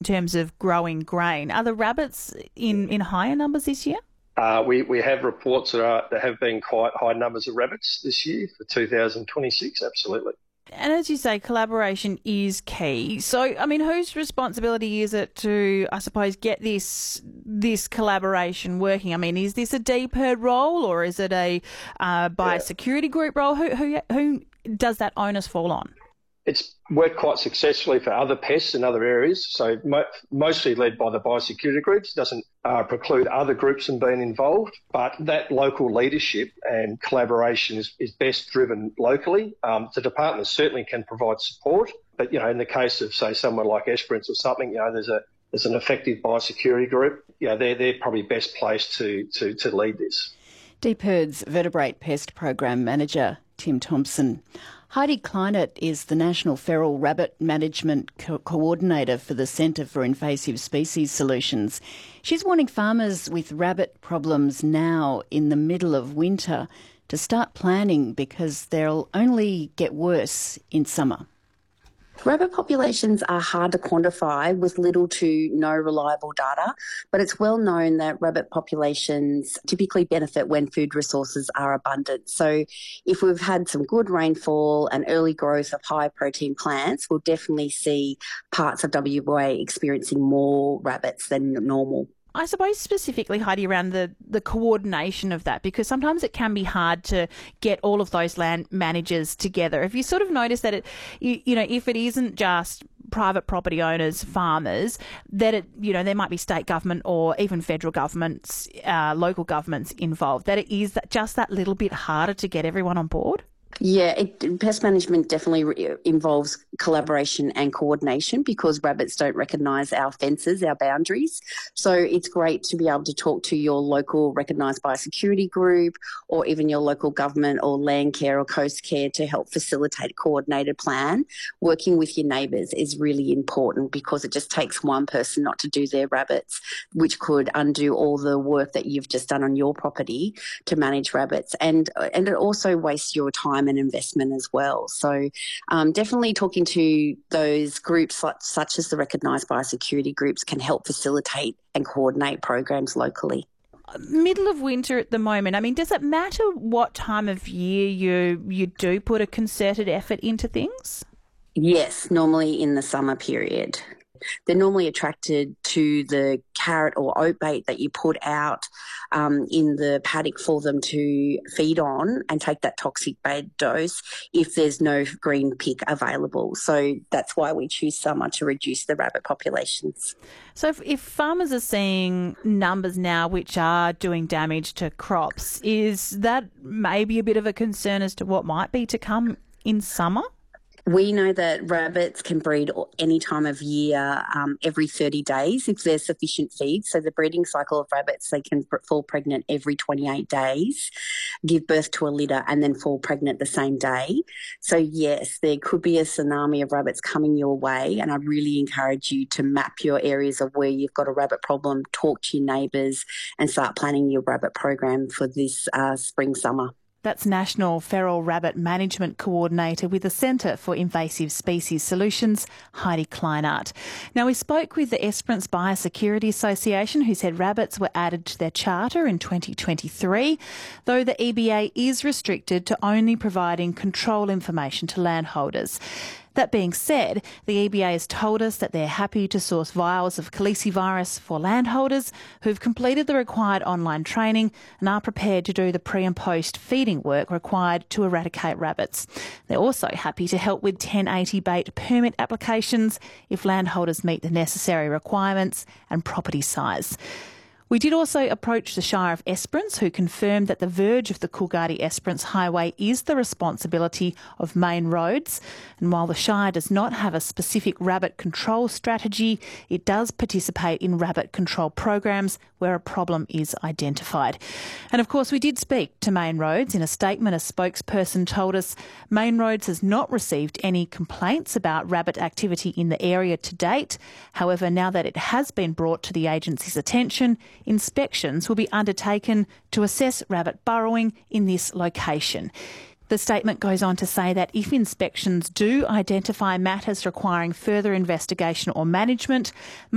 terms of growing grain. Are the rabbits in higher numbers this year? We have reports that there have been quite high numbers of rabbits this year for 2026, absolutely. And as you say, collaboration is key. So, I mean, whose responsibility is it to, I suppose, get this collaboration working? I mean, is this a DPIRD role or is it a biosecurity group role? Who does that onus fall on? It's worked quite successfully for other pests in other areas, so mostly led by the biosecurity groups. It doesn't preclude other groups from being involved, but that local leadership and collaboration is best driven locally. The department certainly can provide support, but in the case of, say, someone like Esperance or something, there's an effective biosecurity group. They're probably best placed to lead this. DPIRD's Vertebrate Pest Program Manager Tim Thompson. Heidi Kleinert is the National Feral Rabbit Management Coordinator for the Centre for Invasive Species Solutions. She's warning farmers with rabbit problems now in the middle of winter to start planning because they'll only get worse in summer. Rabbit populations are hard to quantify with little to no reliable data, but it's well known that rabbit populations typically benefit when food resources are abundant. So if we've had some good rainfall and early growth of high protein plants, we'll definitely see parts of WA experiencing more rabbits than normal. I suppose specifically, Heidi, around the coordination of that, because sometimes it can be hard to get all of those land managers together. Have you sort of noticed that if it isn't just private property owners, farmers, that there might be state government or even federal governments, local governments involved, that it is just that little bit harder to get everyone on board? Yeah, pest management definitely involves collaboration and coordination because rabbits don't recognise our fences, our boundaries. So it's great to be able to talk to your local recognised biosecurity group or even your local government or land care or coast care to help facilitate a coordinated plan. Working with your neighbours is really important because it just takes one person not to do their rabbits, which could undo all the work that you've just done on your property to manage rabbits. And it also wastes your time and investment as well. So definitely talking to those groups such as the recognised biosecurity groups can help facilitate and coordinate programs locally. Middle of winter at the moment, I mean, does it matter what time of year you do put a concerted effort into things? Yes, normally in the summer period. They're normally attracted to the carrot or oat bait that you put out in the paddock for them to feed on and take that toxic bait dose if there's no green pick available. So that's why we choose summer to reduce the rabbit populations. So if farmers are seeing numbers now which are doing damage to crops, is that maybe a bit of a concern as to what might be to come in summer? We know that rabbits can breed any time of year, every 30 days if there's sufficient feed. So the breeding cycle of rabbits, they can fall pregnant every 28 days, give birth to a litter and then fall pregnant the same day. So yes, there could be a tsunami of rabbits coming your way, and I really encourage you to map your areas of where you've got a rabbit problem, talk to your neighbours and start planning your rabbit program for this spring-summer. That's National Feral Rabbit Management Coordinator with the Centre for Invasive Species Solutions, Heidi Kleinert. Now, we spoke with the Esperance Biosecurity Association, who said rabbits were added to their charter in 2023, though the EBA is restricted to only providing control information to landholders. That being said, the EBA has told us that they're happy to source vials of calicivirus for landholders who've completed the required online training and are prepared to do the pre and post feeding work required to eradicate rabbits. They're also happy to help with 1080 bait permit applications if landholders meet the necessary requirements and property size. We did also approach the Shire of Esperance, who confirmed that the verge of the Coolgardie-Esperance Highway is the responsibility of Main Roads. And while the Shire does not have a specific rabbit control strategy, it does participate in rabbit control programs where a problem is identified. And of course, we did speak to Main Roads. In a statement, a spokesperson told us Main Roads has not received any complaints about rabbit activity in the area to date. However, now that it has been brought to the agency's attention, inspections will be undertaken to assess rabbit burrowing in this location. The statement goes on to say that if inspections do identify matters requiring further investigation or management,